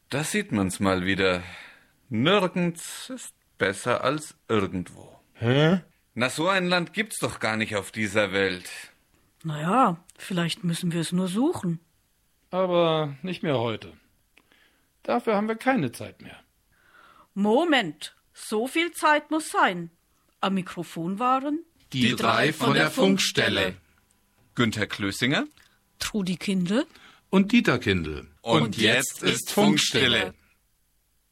Da sieht man's mal wieder. Nirgends ist besser als irgendwo. Hä? Na, so ein Land gibt's doch gar nicht auf dieser Welt. Naja, vielleicht müssen wir es nur suchen. Aber nicht mehr heute. Dafür haben wir keine Zeit mehr. Moment, so viel Zeit muss sein. Am Mikrofon waren Die drei von der Funkstelle. Günther Klössinger. Trudi Kindl Und Dieter Kindl. Und jetzt ist Funkstille.